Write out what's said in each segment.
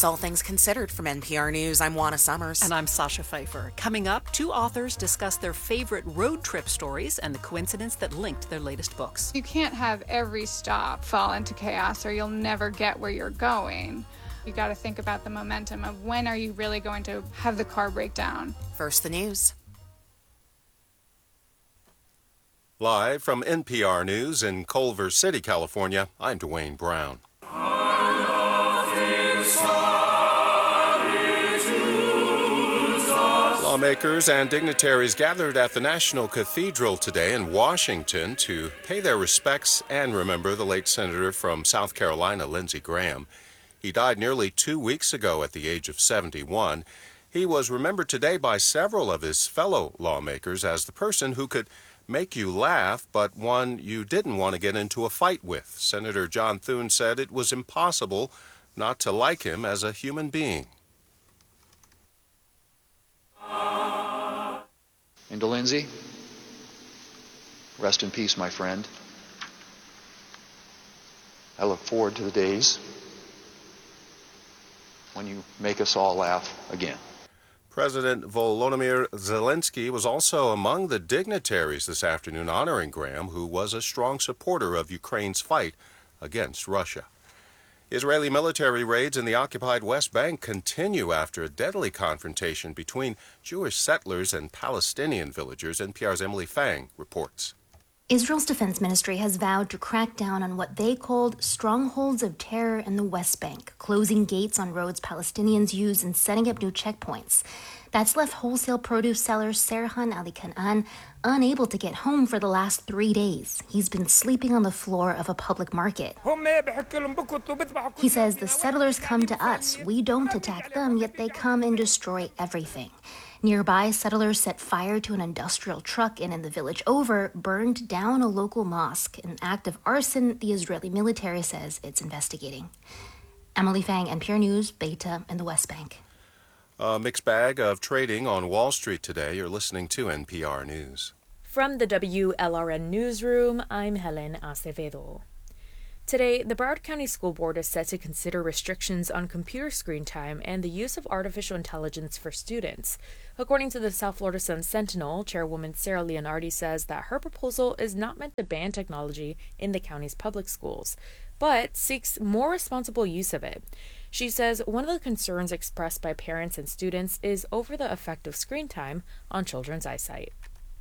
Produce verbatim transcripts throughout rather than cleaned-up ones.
It's All Things Considered from N P R News. I'm Juana Summers. And I'm Sasha Pfeiffer. Coming up, two authors discuss their favorite road trip stories and the coincidence that linked their latest books. You can't have every stop fall into chaos or you'll never get where you're going. You got to think about the momentum of when are you really going to have the car break down. First, the news. Live from N P R News in Culver City, California, I'm Dwayne Brown. Lawmakers and dignitaries gathered at the National Cathedral today in Washington to pay their respects and remember the late senator from South Carolina, Lindsey Graham. He died nearly two weeks ago at the age of seventy-one. He was remembered today by several of his fellow lawmakers as the person who could make you laugh, but one you didn't want to get into a fight with. Senator John Thune said it was impossible not to like him as a human being. And to Lindsey, rest in peace, my friend. I look forward to the days when you make us all laugh again. President Volodymyr Zelensky was also among the dignitaries this afternoon honoring Graham, who was a strong supporter of Ukraine's fight against Russia. Israeli military raids in the occupied West Bank continue after a deadly confrontation between Jewish settlers and Palestinian villagers. N P R's Emily Fang reports. Israel's defense ministry has vowed to crack down on what they called strongholds of terror in the West Bank, closing gates on roads Palestinians use and setting up new checkpoints. That's left wholesale produce seller Serhan Ali Kanaan unable to get home for the last three days. He's been sleeping on the floor of a public market. He says the settlers come to us. We don't attack them, yet they come and destroy everything. Nearby, settlers set fire to an industrial truck and in the village over, burned down a local mosque, an act of arson the Israeli military says it's investigating. Emily Fang, N P R News, Beta in the West Bank. A mixed bag of trading on Wall Street today. You're listening to N P R News. From the W L R N Newsroom, I'm Helen Acevedo. Today, the Broward County School Board is set to consider restrictions on computer screen time and the use of artificial intelligence for students. According to the South Florida Sun-Sentinel, Chairwoman Sarah Leonardi says that her proposal is not meant to ban technology in the county's public schools, but seeks more responsible use of it. She says one of the concerns expressed by parents and students is over the effect of screen time on children's eyesight.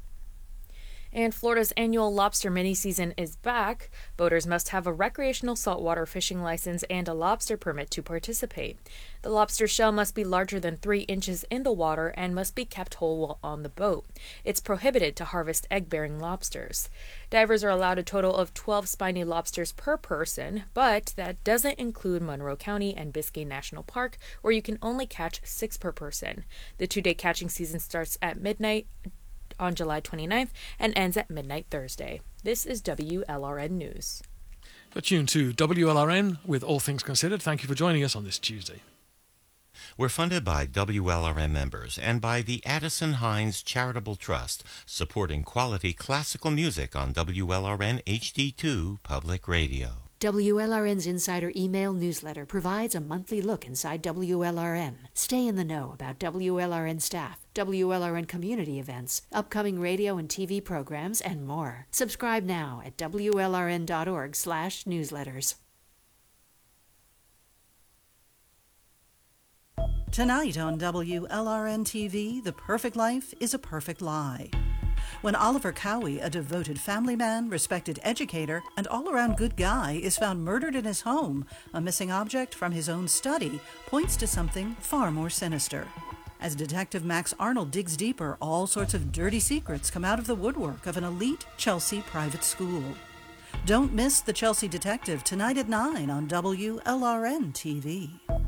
And Florida's annual lobster mini-season is back. Boaters must have a recreational saltwater fishing license and a lobster permit to participate. The lobster shell must be larger than three inches in the water and must be kept whole while on the boat. It's prohibited to harvest egg-bearing lobsters. Divers are allowed a total of twelve spiny lobsters per person, but that doesn't include Monroe County and Biscayne National Park, where you can only catch six per person. The two-day catching season starts at midnight on July twenty-ninth and ends at midnight Thursday. This is W L R N News. You're tuned to W L R N with All Things Considered. Thank you for joining us on this Tuesday. We're funded by W L R N members and by the Addison Hines Charitable Trust, supporting quality classical music on W L R N H D two Public Radio. W L R N's Insider Email newsletter provides a monthly look inside W L R N. Stay in the know about W L R N staff, W L R N community events, upcoming radio and T V programs, and more. Subscribe now at W L R N dot org slash newsletters. Tonight on W L R N T V, The Perfect Life is a Perfect Lie. When Oliver Cowie, a devoted family man, respected educator, and all-around good guy, is found murdered in his home, a missing object from his own study points to something far more sinister. As Detective Max Arnold digs deeper, all sorts of dirty secrets come out of the woodwork of an elite Chelsea private school. Don't miss The Chelsea Detective tonight at nine on W L R N T V.